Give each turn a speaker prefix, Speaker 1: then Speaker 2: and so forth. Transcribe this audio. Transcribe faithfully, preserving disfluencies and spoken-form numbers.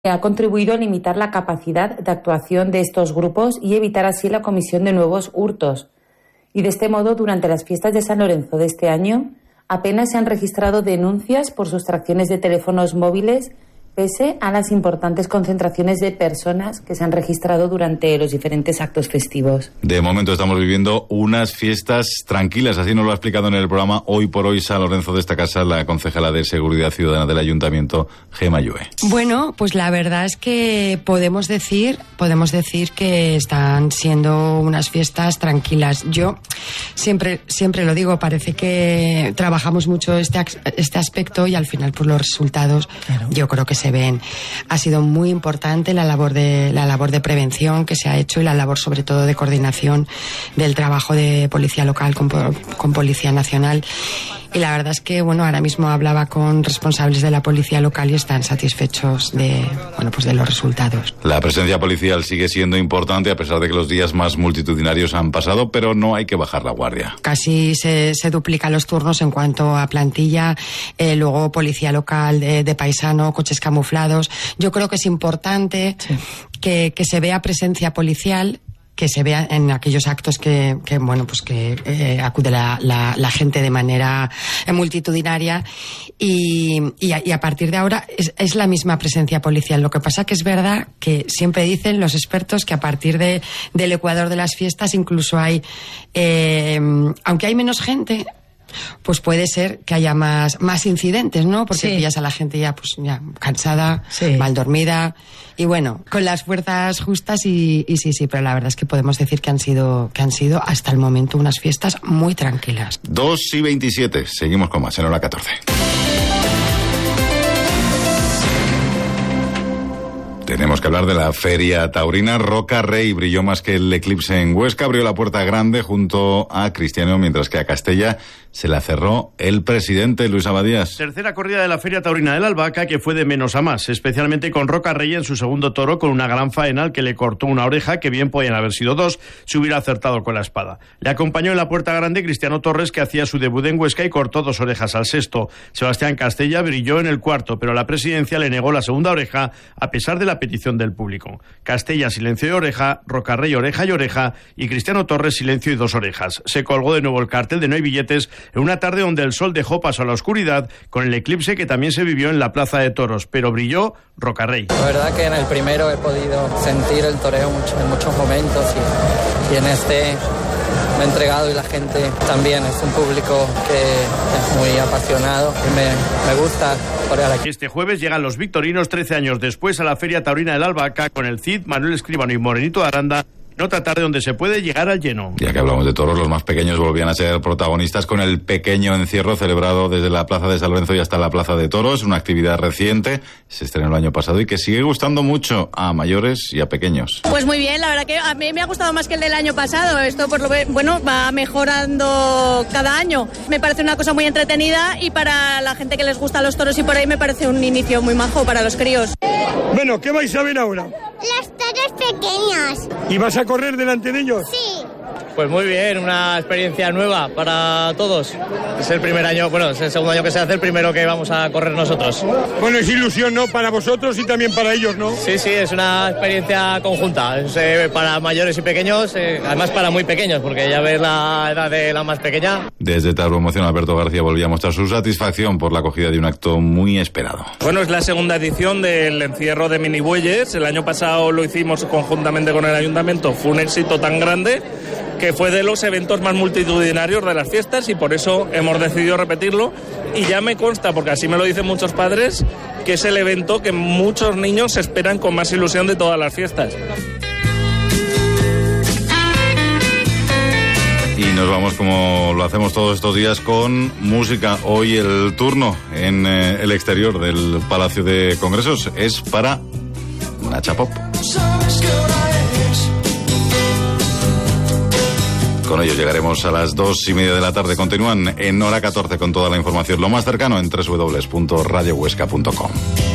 Speaker 1: ha contribuido a limitar la capacidad de actuación de estos grupos y evitar así la comisión de nuevos hurtos. Y de este modo, durante las fiestas de San Lorenzo de este año, apenas se han registrado denuncias por sustracciones de teléfonos móviles, pese a las importantes concentraciones de personas que se han registrado durante los diferentes actos festivos.
Speaker 2: De momento estamos viviendo unas fiestas tranquilas, así nos lo ha explicado en el programa Hoy por Hoy San Lorenzo de esta casa la concejala de Seguridad Ciudadana del Ayuntamiento, Gema Llue.
Speaker 3: Bueno, pues la verdad es que podemos decir, podemos decir que están siendo unas fiestas tranquilas. Yo siempre, siempre lo digo, parece que trabajamos mucho este, este aspecto y al final pues los resultados, claro, yo creo que se ven. Ha sido muy importante la labor de la labor de prevención que se ha hecho y la labor sobre todo de coordinación del trabajo de policía local con, con policía nacional. Y la verdad es que, bueno, ahora mismo hablaba con responsables de la policía local y están satisfechos de, bueno, pues de los resultados.
Speaker 2: La presencia policial sigue siendo importante a pesar de que los días más multitudinarios han pasado, pero no hay que bajar la guardia.
Speaker 3: Casi se, se duplican los turnos en cuanto a plantilla, eh, luego policía local de, de paisano, coches camuflados. Yo creo que es importante sí. que, que se vea presencia policial, que se vea en aquellos actos que, que bueno, pues que eh, acude la, la, la gente de manera eh, multitudinaria y, y, a, y a partir de ahora es, es la misma presencia policial. Lo que pasa que es verdad que siempre dicen los expertos que a partir de, del ecuador de las fiestas incluso hay, eh, aunque hay menos gente, pues puede ser que haya más, más incidentes, ¿no? Porque sí. pillas a la gente ya, pues ya cansada, sí. mal dormida y bueno, con las fuerzas justas y, y sí, sí, pero la verdad es que podemos decir que han sido, que han sido hasta el momento unas fiestas muy tranquilas.
Speaker 2: dos y veintisiete, seguimos con más en hora catorce. Tenemos que hablar de la Feria Taurina. Roca Rey brilló más que el eclipse en Huesca, abrió la puerta grande junto a Cristiano, mientras que a Castella se la cerró el presidente Luis Abadías.
Speaker 4: Tercera corrida de la Feria Taurina de la Albahaca, que fue de menos a más, especialmente con Roca Rey en su segundo toro, con una gran faena al que le cortó una oreja, que bien podían haber sido dos, si hubiera acertado con la espada. Le acompañó en la puerta grande Cristiano Torres, que hacía su debut en Huesca y cortó dos orejas al sexto. Sebastián Castella brilló en el cuarto, pero la presidencia le negó la segunda oreja, a pesar de la petición del público. Castella silencio y oreja, Roca Rey oreja y oreja y Cristiano Torres silencio y dos orejas. Se colgó de nuevo el cartel de No hay billetes en una tarde donde el sol dejó paso a la oscuridad con el eclipse que también se vivió en la Plaza de Toros, pero brilló Roca Rey.
Speaker 5: La verdad que en el primero he podido sentir el toreo mucho, en muchos momentos y, y en este me he entregado y la gente también es un público que es muy apasionado y me, me gusta torear aquí.
Speaker 4: Este jueves llegan los victorinos trece años después a la Feria Taurina del Albahaca con el Cid, Manuel Escribano y Morenito de Aranda. En otra tarde donde se puede llegar al lleno.
Speaker 2: Ya que hablamos de toros, los más pequeños volvían a ser protagonistas con el pequeño encierro celebrado desde la Plaza de San Lorenzo y hasta la Plaza de Toros, una actividad reciente, se estrenó el año pasado y que sigue gustando mucho a mayores y a pequeños.
Speaker 6: Pues muy bien, la verdad que a mí me ha gustado más que el del año pasado. Esto por lo que, bueno, va mejorando cada año. Me parece una cosa muy entretenida y para la gente que les gustan los toros y por ahí me parece un inicio muy majo para los críos.
Speaker 7: Bueno, ¿qué vais a ver ahora?
Speaker 8: Los toros pequeños.
Speaker 7: ¿Y vas a correr delante de ellos?
Speaker 8: Sí.
Speaker 9: Pues muy bien, una experiencia nueva para todos. Es el primer año, bueno, es el segundo año que se hace, el primero que vamos a correr nosotros.
Speaker 7: Bueno, es ilusión, ¿no? Para vosotros y también para ellos, ¿no?
Speaker 9: Sí, sí, es una experiencia conjunta. Es, eh, para mayores y pequeños, eh, además para muy pequeños, porque ya ves la edad de la más pequeña.
Speaker 2: Desde tal promoción, Alberto García volvía a mostrar su satisfacción por la acogida de un acto muy esperado.
Speaker 10: Bueno, es la segunda edición del encierro de minibueyes. El año pasado lo hicimos conjuntamente con el ayuntamiento. Fue un éxito tan grande que fue de los eventos más multitudinarios de las fiestas y por eso hemos decidido repetirlo. Y ya me consta, porque así me lo dicen muchos padres, que es el evento que muchos niños esperan con más ilusión de todas las fiestas.
Speaker 2: Y nos vamos, como lo hacemos todos estos días, con música. Hoy el turno en eh, el exterior del Palacio de Congresos es para Nacha Pop. Con ellos llegaremos a las dos y media de la tarde. Continúan en hora catorce con toda la información, lo más cercano en doble u doble u doble u punto radio huesca punto com.